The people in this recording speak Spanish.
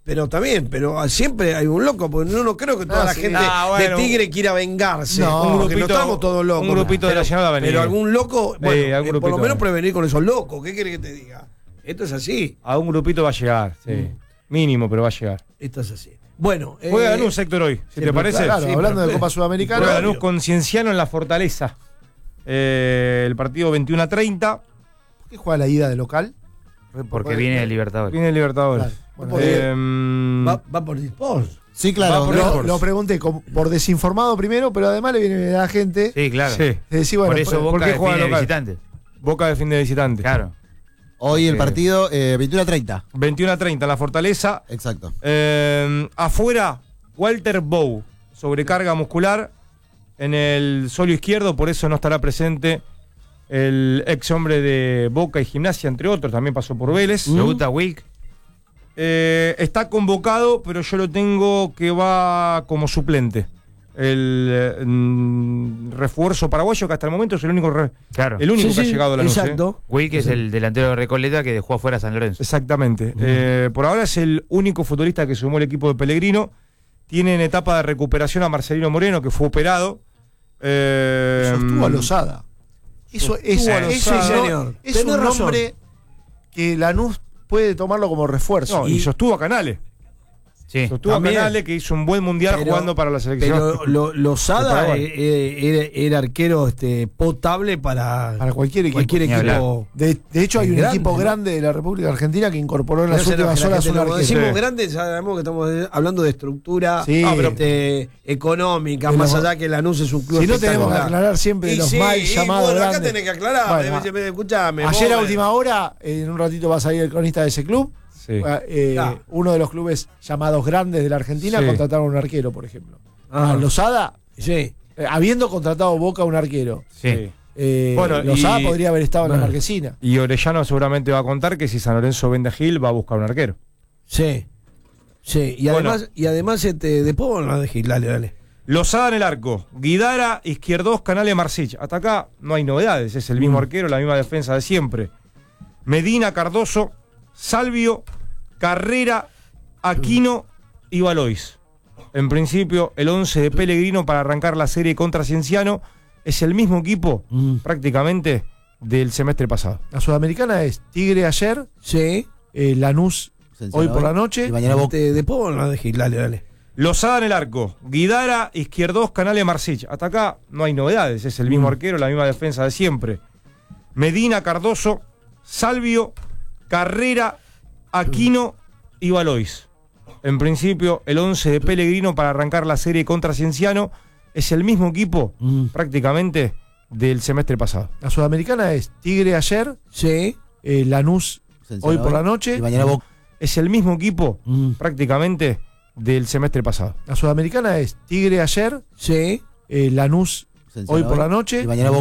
Pero también, pero siempre hay un loco, porque no creo que toda la gente de Tigre quiera vengarse. No, porque no estamos todos locos. Un grupito de la llamada va a venir. Pero algún loco, bueno, por lo menos va. prevenir con esos locos. ¿Qué quiere que te diga? Esto es así. A un grupito va a llegar, sí. Mínimo, pero va a llegar. Esto es así. Bueno. Juega Lanús, Héctor, hoy, si te parece. Claro, hablando de Copa Sudamericana. Juega Lanús con Cienciano en la Fortaleza. El partido 21-30. ¿Por qué juega la ida de local? Porque viene el Libertadores. Viene el Libertadores. Claro. Bueno, va por Dispos. sí, claro, por lo pregunté por desinformado primero, pero además le viene a la gente. Sí, claro. Sí. Decir, bueno, Por eso ¿por Boca qué juega define de local? visitante. Boca defiende de visitante. Claro. Hoy el partido 21-30. 21-30 en la Fortaleza. Exacto. Afuera, Walter Bow, sobrecarga muscular en el solio izquierdo, por eso no estará presente el ex hombre de Boca y Gimnasia, entre otros, también pasó por Vélez. ¿Le gusta Wick? Está convocado, pero yo lo tengo que va como suplente. El refuerzo paraguayo, que hasta el momento es el único, Claro. el único que ha llegado a la Lanús. Exacto. Wick es el delantero de Recoleta que dejó afuera a San Lorenzo. Exactamente. Por ahora es el único futbolista que sumó el equipo de Pellegrino. Tiene en etapa de recuperación a Marcelino Moreno, que fue operado. Sostuvo a Losada. Eso es señor. es Tenés un razón. nombre que Lanús puede tomarlo como refuerzo. No, y sostuvo a Canales. Sí. Sostuvo También. a Canales, que hizo un buen mundial jugando para la selección. Pero Losada De Paraguay. era arquero potable para cualquier equipo. Ni hablar. De hecho, hay un Grande, equipo ¿no? grande de la República Argentina que incorporó en las No se últimas enoje la horas gente, un cuando arquero. decimos Sí. grande, sabemos que estamos hablando de estructura Sí. económica, De más los- allá que Lanús es un club Si no tenemos que espectacular. aclarar siempre Y los sí, mal y llamados bueno, acá grandes. tenés que aclarar. Bueno, Escuchame. ayer a vos, última hora, en un ratito va a salir el cronista de ese club. Sí. Claro. Uno de los clubes llamados grandes de la Argentina Sí. contrataron un arquero, por ejemplo. Ah. A Losada, Sí. habiendo contratado Boca un arquero. Sí. Bueno, Losada y- podría haber estado en la bueno. Marquesina. Y Orellano seguramente va a contar que si San Lorenzo vende a Gil, va a buscar un arquero. Sí. Sí. Y Bueno. además, después vamos a dejar. Dale. Lozada en el arco, Guidara, Izquierdos, Canales, Marcich. Hasta acá no hay novedades, es el mismo arquero, la misma defensa de siempre. Medina, Cardoso, Salvio, Carrera, Aquino y Valois. En principio, el 11 de Pellegrino para arrancar la serie contra Cienciano es el mismo equipo prácticamente del semestre pasado. La Sudamericana es Tigre ayer, Sí. Lanús hoy por la noche. Y mañana Boca. Después vamos a dejar. Dale. Lozada en el arco, Guidara, Izquierdos, Canales, Marcich. Hasta acá no hay novedades, es el mismo arquero, la misma defensa de siempre. Medina, Cardoso, Salvio, Carrera, Aquino y Valois. En principio, el 11 de Pellegrino para arrancar la serie contra Cienciano es el mismo equipo prácticamente del semestre pasado. La Sudamericana es Tigre ayer, Sí. Lanús hoy por la noche. Y mañana Boca. Es el mismo equipo prácticamente del semestre pasado. La Sudamericana es Tigre ayer, Sí. Lanús hoy por la noche. Y mañana Boca.